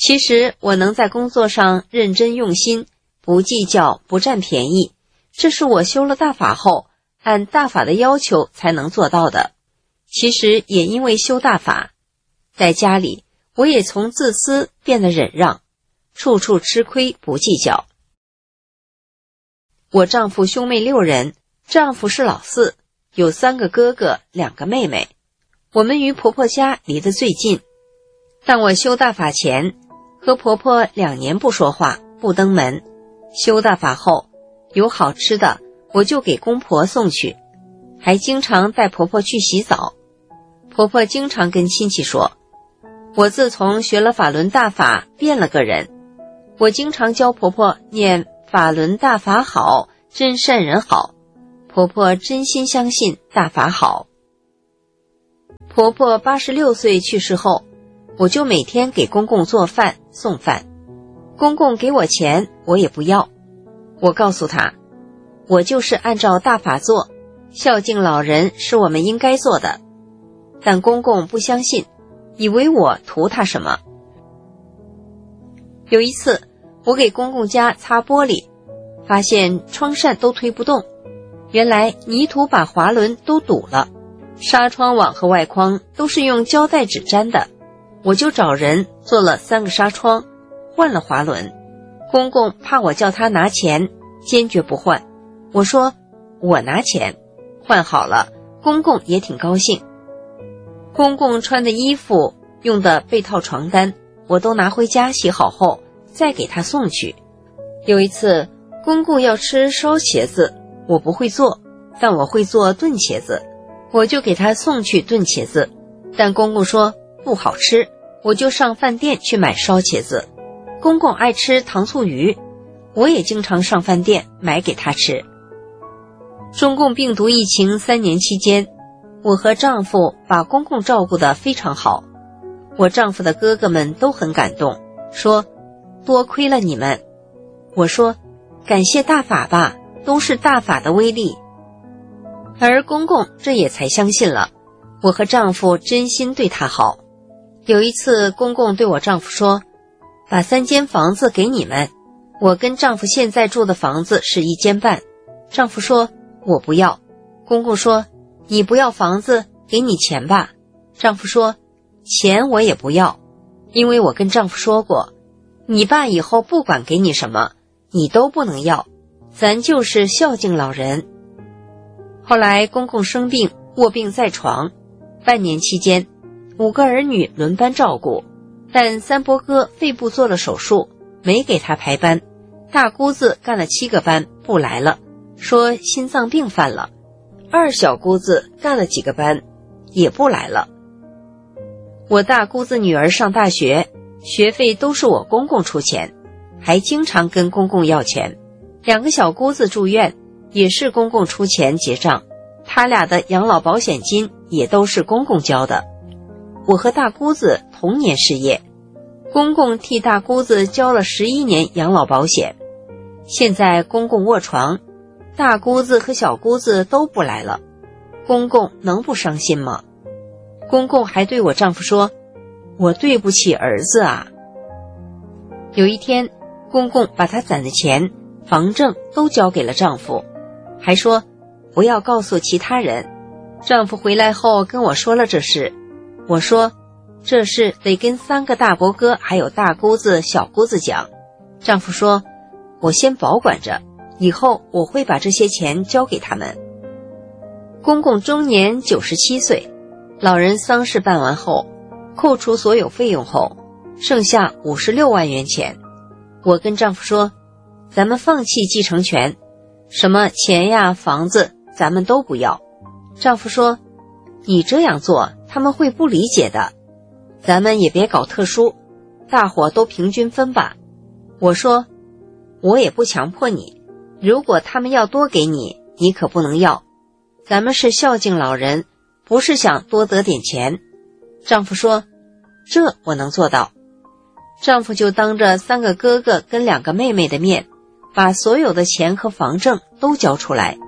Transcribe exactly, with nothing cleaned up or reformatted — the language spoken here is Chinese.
其实我能在工作上认真用心，不计较，不占便宜，这是我修了大法后按大法的要求才能做到的。其实也因为修大法，在家里我也从自私变得忍让，处处吃亏不计较。我丈夫兄妹六人，丈夫是老四，有三个哥哥，两个妹妹。我们与婆婆家离得最近。当我修大法前，和婆婆两年不说话，不登门。修大法后，有好吃的我就给公婆送去，还经常带婆婆去洗澡。婆婆经常跟亲戚说，我自从学了法轮大法变了个人。我经常教婆婆念法轮大法好，真善人好，婆婆真心相信大法好。婆婆八十六岁去世后，我就每天给公公做饭送饭，公公给我钱我也不要。我告诉他，我就是按照大法做，孝敬老人是我们应该做的。但公公不相信，以为我图他什么。有一次我给公公家擦玻璃，发现窗扇都推不动，原来泥土把滑轮都堵了，纱窗网和外框都是用胶带纸粘的。我就找人做了三个纱窗，换了滑轮。公公怕我叫他拿钱，坚决不换。我说我拿钱。换好了，公公也挺高兴。公公穿的衣服，用的被套床单，我都拿回家洗好后再给他送去。有一次公公要吃烧茄子，我不会做，但我会做炖茄子，我就给他送去炖茄子。但公公说不好吃，我就上饭店去买烧茄子。公公爱吃糖醋鱼，我也经常上饭店买给他吃。中共病毒疫情三年期间，我和丈夫把公公照顾得非常好。我丈夫的哥哥们都很感动，说多亏了你们。我说感谢大法吧，都是大法的威力。而公公这也才相信了，我和丈夫真心对他好。有一次公公对我丈夫说，把三间房子给你们，我跟丈夫现在住的房子是一间半。丈夫说我不要。公公说你不要房子，给你钱吧。丈夫说钱我也不要，因为我跟丈夫说过，你爸以后不管给你什么，你都不能要，咱就是孝敬老人。后来公公生病，卧病在床，半年期间五个儿女轮班照顾，但三伯哥肺部做了手术，没给他排班，大姑子干了七个班不来了，说心脏病犯了，二小姑子干了几个班也不来了。我大姑子女儿上大学，学费都是我公公出钱，还经常跟公公要钱。两个小姑子住院，也是公公出钱结账，他俩的养老保险金也都是公公交的。我和大姑子同年失业，公公替大姑子交了十一年养老保险。现在公公卧床，大姑子和小姑子都不来了，公公能不伤心吗？公公还对我丈夫说，我对不起儿子啊。有一天公公把他攒的钱房证都交给了丈夫，还说不要告诉其他人。丈夫回来后跟我说了这事，我说这事得跟三个大伯哥还有大姑子小姑子讲。丈夫说我先保管着，以后我会把这些钱交给他们。公公终年九十七岁，老人丧事办完后，扣除所有费用后，剩下五十六万元钱。我跟丈夫说，咱们放弃继承权，什么钱呀房子咱们都不要。丈夫说，你这样做他们会不理解的，咱们也别搞特殊，大伙都平均分吧。我说我也不强迫你，如果他们要多给你，你可不能要，咱们是孝敬老人，不是想多得点钱。丈夫说这我能做到。丈夫就当着三个哥哥跟两个妹妹的面，把所有的钱和房证都交出来。